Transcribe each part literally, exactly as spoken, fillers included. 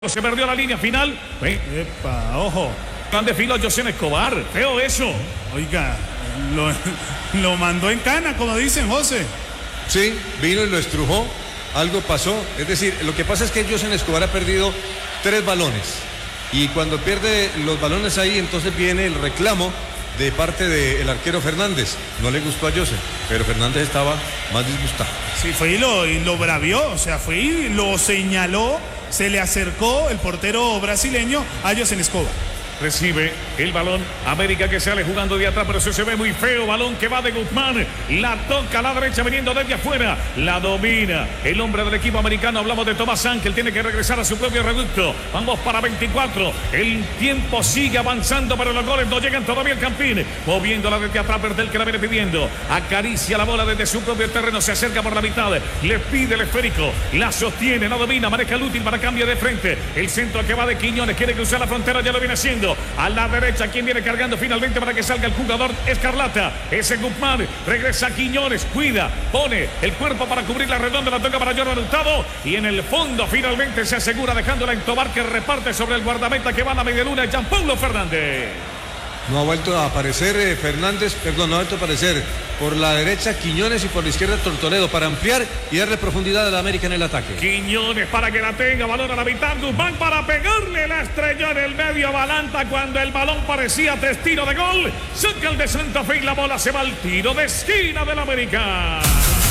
Se perdió la línea final. Epa, ojo. Plan de filo a José Escobar. Feo eso. Oiga, lo, lo mandó en cana, como dicen, José. Sí, vino y lo estrujó. Algo pasó. Es decir, lo que pasa es que José Escobar ha perdido tres balones. Y cuando pierde los balones ahí, entonces viene el reclamo de parte del arquero Fernández. No le gustó a José, pero Fernández estaba más disgustado. Sí, fue y lo, y lo bravió. O sea, fue y lo señaló. Se le acercó el portero brasileño a José Escobar. Recibe el balón América, que sale jugando de atrás, pero eso se ve muy feo. Balón que va de Guzmán, la toca a la derecha viniendo desde afuera, la domina el hombre del equipo americano. Hablamos de Tomás Ángel, tiene que regresar a su propio reducto. Vamos para veinticuatro, el tiempo sigue avanzando, pero los goles no llegan todavía. El Campín moviéndola desde atrás, Bertel, que la viene pidiendo, acaricia la bola desde su propio terreno, se acerca por la mitad, le pide el esférico, la sostiene, la domina, maneja el útil para cambio de frente. El centro que va de Quiñones, quiere cruzar la frontera, ya lo viene haciendo. A la derecha, quien viene cargando finalmente para que salga el jugador escarlata. Ese Guzmán, regresa a Quiñones, cuida, pone el cuerpo para cubrir la redonda, la toca para Jordan Hurtado. Y en el fondo finalmente se asegura dejándola en Tobar, que reparte sobre el guardameta que va a la media luna, Jean-Paulo Fernández. No ha vuelto a aparecer eh, Fernández, perdón, no ha vuelto a aparecer por la derecha Quiñones y por la izquierda Tortoredo para ampliar y darle profundidad a la América en el ataque. Quiñones para que la tenga, balón a la mitad, Guzmán para pegarle, la estrelló en el medio, Balanta cuando el balón parecía testino de gol, saca el de Santa Fe y la bola se va al tiro de esquina del América.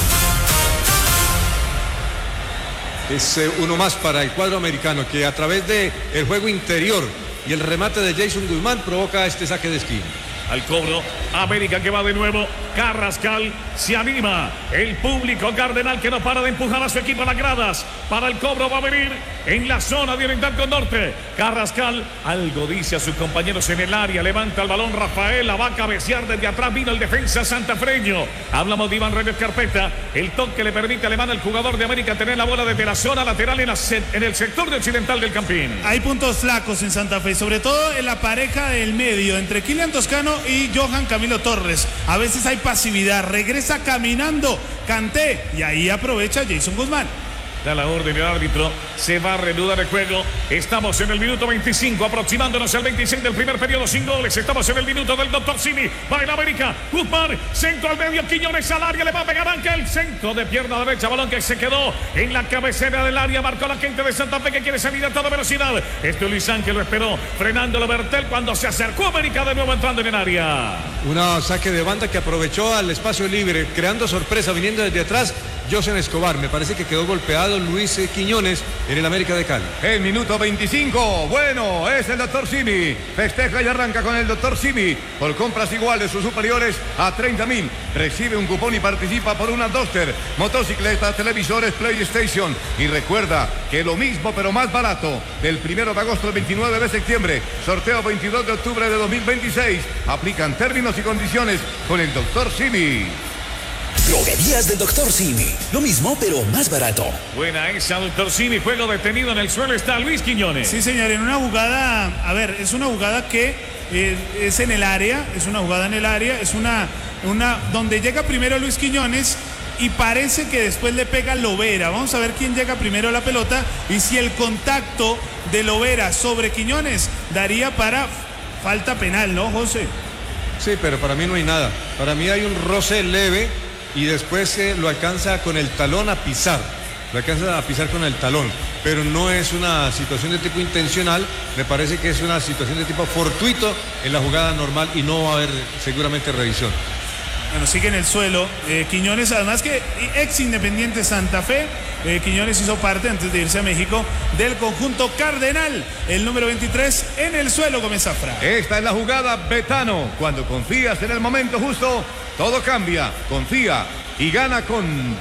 Es eh, uno más para el cuadro americano, que a través de el juego interior y el remate de Jason Guzmán provoca este saque de esquina. Al cobro, América que va de nuevo, Carrascal se anima, el público cardenal que no para de empujar a su equipo a las gradas. Para el cobro va a venir en la zona de Oriental con Norte. Carrascal algo dice a sus compañeros en el área, levanta el balón Rafael, la va a cabecear desde atrás, vino el defensa santafreño. Hablamos de Iván Reyes Carpeta, el toque le permite a Alemán, el jugador de América, tener la bola desde la zona lateral en, la, en el sector de occidental del Campín. Hay puntos flacos en Santa Fe, sobre todo en la pareja del medio, entre Kylian Toscano y Johan Camilo Torres. A veces hay pasividad, regresa caminando Kanté y ahí aprovecha Jason Guzmán. Da la orden el árbitro, se va a reanudar el juego. Estamos en el minuto veinticinco, aproximándonos al veintiséis del primer periodo sin goles. Estamos en el minuto del doctor Simi. Va en América, Guzmán, centro al medio, Quiñones al área, le va a pegar Ángel. Centro de pierna derecha, balón que se quedó en la cabecera del área. Marcó la gente de Santa Fe que quiere salir a toda velocidad. Este Luis Ángel lo esperó, frenándolo Bertel cuando se acercó América de nuevo entrando en el área. Una saque de banda que aprovechó al espacio libre, creando sorpresa, viniendo desde atrás. José Escobar, me parece que quedó golpeado Luis Quiñones en el América de Cali. El minuto veinticinco, bueno, es el doctor Simi, festeja y arranca con el doctor Simi, por compras iguales sus superiores a treinta mil, recibe un cupón y participa por una Duster, motocicletas, televisores, PlayStation, y recuerda que lo mismo pero más barato, del primero de agosto al veintinueve de septiembre, sorteo veintidós de octubre de dos mil veintiséis, aplican términos y condiciones con el doctor Simi. Droguerías del doctor Simi. Lo mismo, pero más barato. Buena esa, doctor Simi. Juego detenido en el suelo está Luis Quiñones. Sí, señor, en una jugada, a ver, es una jugada que eh, es en el área, es una jugada en el área, es una, una, donde llega primero Luis Quiñones y parece que después le pega Lovera. Vamos a ver quién llega primero a la pelota y si el contacto de Lovera sobre Quiñones daría para falta penal, ¿no, José? Sí, pero para mí no hay nada. Para mí hay un roce leve y después eh, lo alcanza con el talón a pisar, lo alcanza a pisar con el talón, pero no es una situación de tipo intencional, me parece que es una situación de tipo fortuito en la jugada normal y no va a haber seguramente revisión. Bueno, sigue en el suelo, eh, Quiñones, además que ex Independiente Santa Fe, eh, Quiñones hizo parte antes de irse a México del conjunto cardenal, el número veintitrés en el suelo, Gómez Zafra. Esta es la jugada Betano, cuando confías en el momento justo, todo cambia, confía y gana con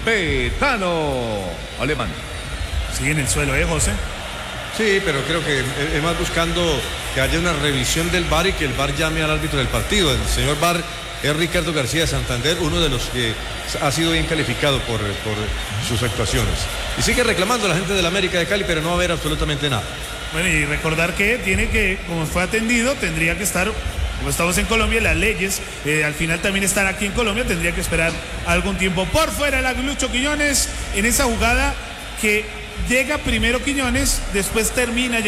Betano. Alemán. Sigue en el suelo, ¿eh, José? Sí, pero creo que es más buscando que haya una revisión del V A R y que el V A R llame al árbitro del partido. El señor V A R es Ricardo García de Santander, uno de los que ha sido bien calificado por, por sus actuaciones. Y sigue reclamando a la gente de la América de Cali, pero no va a haber absolutamente nada. Bueno, y recordar que tiene que, como fue atendido, tendría que estar, como estamos en Colombia, las leyes, eh, al final también estar aquí en Colombia, tendría que esperar algún tiempo. Por fuera el Aguilucho Quiñones en esa jugada que llega primero Quiñones, después termina